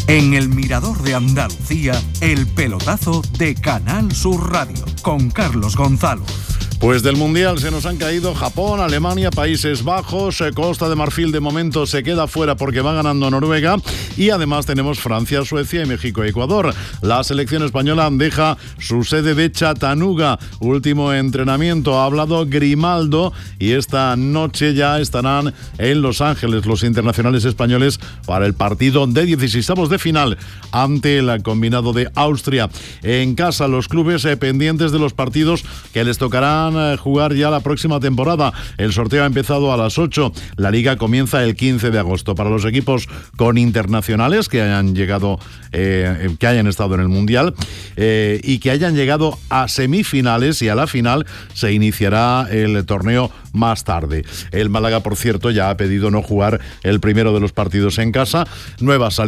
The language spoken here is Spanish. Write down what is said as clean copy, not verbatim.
En el Mirador de Andalucía, el pelotazo de Canal Sur Radio, con Carlos Gonzalo. Pues del Mundial se nos han caído Japón, Alemania, Países Bajos, Costa de Marfil de momento se queda fuera porque va ganando Noruega y además tenemos Francia, Suecia y México, Ecuador. La selección española deja su sede de Chattanooga. Último entrenamiento, ha hablado Grimaldo y esta noche ya estarán en Los Ángeles los internacionales españoles para el partido de 16avos de final ante el combinado de Austria. En casa los clubes pendientes de los partidos que les tocarán jugar ya la próxima temporada. El sorteo ha empezado a las 8. La liga comienza el 15 de agosto. Para los equipos con internacionales que hayan llegado, que hayan estado en el Mundial y que hayan llegado a semifinales y a la final, se iniciará el torneo más tarde. El Málaga, por cierto, ya ha pedido no jugar el primero de los partidos en casa. Nueva salida